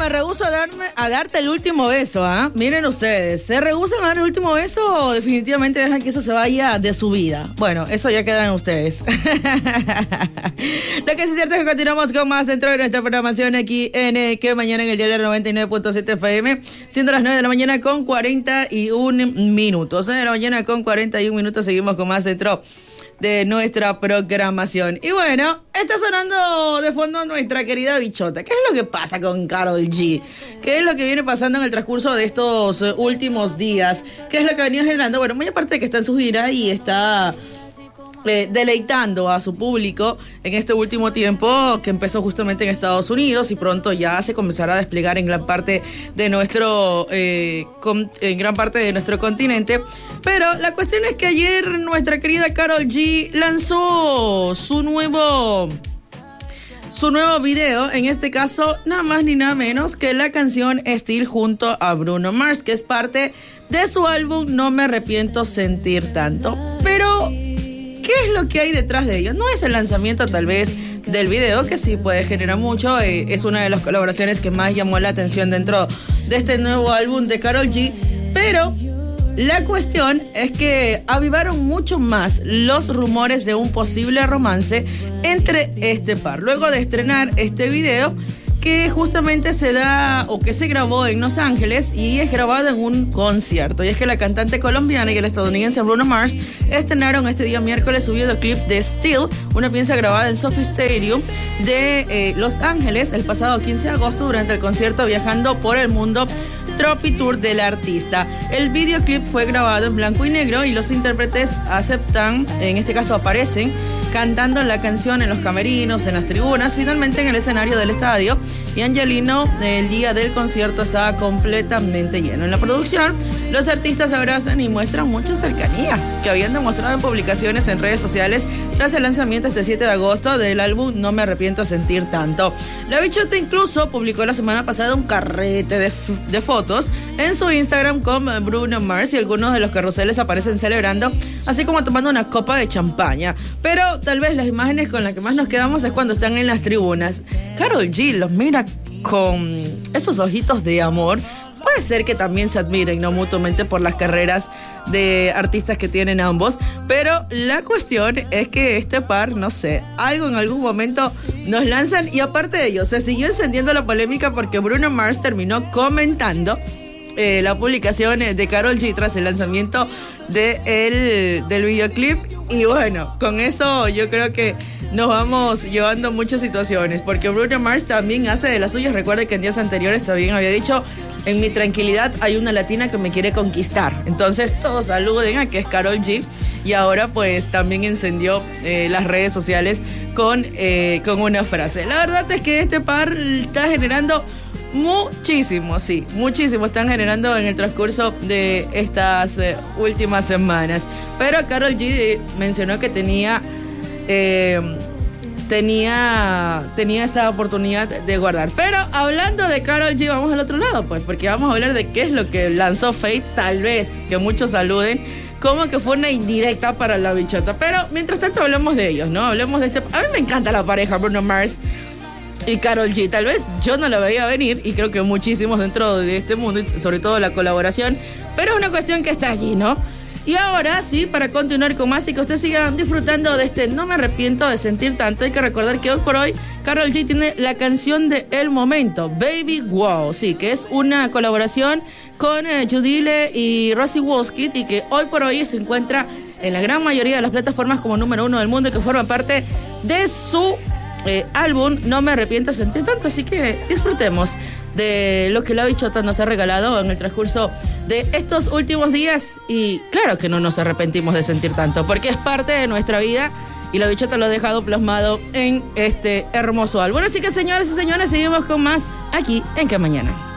me rehúso a darte el último beso, ¿ah? Miren ustedes, ¿se rehusan a dar el último beso o definitivamente dejan que eso se vaya de su vida? Bueno, eso ya queda en ustedes. Lo que sí es cierto es que continuamos con más dentro de nuestra programación aquí en Que Mañana en el Diario 99.7 FM, siendo las 9 de la mañana con 41 minutos. 9 de la mañana con 41 minutos, seguimos con más dentro de nuestra programación. Y bueno, está sonando de fondo nuestra querida bichota. ¿Qué es lo que pasa con Karol G? ¿Qué es lo que viene pasando en el transcurso de estos últimos días? ¿Qué es lo que venía generando? Bueno, muy aparte de que está en su gira y está deleitando a su público en este último tiempo, que empezó justamente en Estados Unidos y pronto ya se comenzará a desplegar en gran parte de nuestro continente. Pero la cuestión es que ayer nuestra querida Karol G lanzó su nuevo video, en este caso nada más ni nada menos que la canción Still junto a Bruno Mars, que es parte de su álbum No Me Arrepiento Sentir Tanto. Pero ¿qué es lo que hay detrás de ello? No es el lanzamiento tal vez del video, que sí puede generar mucho, es una de las colaboraciones que más llamó la atención dentro de este nuevo álbum de Karol G, pero la cuestión es que avivaron mucho más los rumores de un posible romance entre este par. Luego de estrenar este video, que justamente se grabó en Los Ángeles y es grabado en un concierto. Y es que la cantante colombiana y el estadounidense Bruno Mars estrenaron este día miércoles su videoclip de Still, una pieza grabada en Sophie Stadium de Los Ángeles el pasado 15 de agosto durante el concierto Viajando por el Mundo Tropi Tour del artista. El videoclip fue grabado en blanco y negro y los intérpretes aparecen cantando la canción en los camerinos, en las tribunas, finalmente en el escenario del estadio. Y Angelino, el día del concierto, estaba completamente lleno. En la producción, los artistas se abrazan y muestran mucha cercanía, que habían demostrado en publicaciones en redes sociales tras el lanzamiento este 7 de agosto del álbum No Me Arrepiento Sentir Tanto. La bichota incluso publicó la semana pasada un carrete de fotos en su Instagram con Bruno Mars, y algunos de los carruseles aparecen celebrando, así como tomando una copa de champaña. Pero tal vez las imágenes con las que más nos quedamos es cuando están en las tribunas. Karol G los mira con esos ojitos de amor. Puede ser que también se admiren, ¿no?, mutuamente por las carreras de artistas que tienen ambos, pero la cuestión es que este par, no sé, algo en algún momento nos lanzan. Y aparte de ello, se siguió encendiendo la polémica porque Bruno Mars terminó comentando la publicación de Karol G tras el lanzamiento del videoclip. Y bueno, con eso yo creo que nos vamos llevando muchas situaciones, porque Bruno Mars también hace de las suyas. Recuerde que en días anteriores también había dicho: en mi tranquilidad hay una latina que me quiere conquistar. Entonces todos saluden a que es Karol G. Y ahora pues también encendió las redes sociales con una frase. La verdad es que este par está generando muchísimo están generando en el transcurso de estas últimas semanas. Pero Karol G mencionó que tenía esa oportunidad de guardar. Pero hablando de Karol G, vamos al otro lado, pues, porque vamos a hablar de qué es lo que lanzó Feid. Tal vez que muchos saluden como que fue una indirecta para la bichota. Pero mientras tanto hablamos de ellos, ¿no? Hablemos de a mí me encanta la pareja Bruno Mars y Karol G. Tal vez yo no la veía venir, y creo que muchísimos dentro de este mundo, y sobre todo la colaboración, pero es una cuestión que está allí, ¿no? Y ahora sí, para continuar con más y que ustedes sigan disfrutando de este No Me Arrepiento de Sentir Tanto, hay que recordar que hoy por hoy Karol G tiene la canción de El Momento, Baby Wow, sí, que es una colaboración con Judile y Rosie Woskit, y que hoy por hoy se encuentra en la gran mayoría de las plataformas como número 1 del mundo, y que forma parte de su álbum No Me Arrepiento Sentir Tanto. Así que disfrutemos de lo que la bichota nos ha regalado en el transcurso de estos últimos días. Y claro que no nos arrepentimos de sentir tanto, porque es parte de nuestra vida y la bichota lo ha dejado plasmado en este hermoso álbum. Así que, señores y señores, seguimos con más aquí en Que Mañana.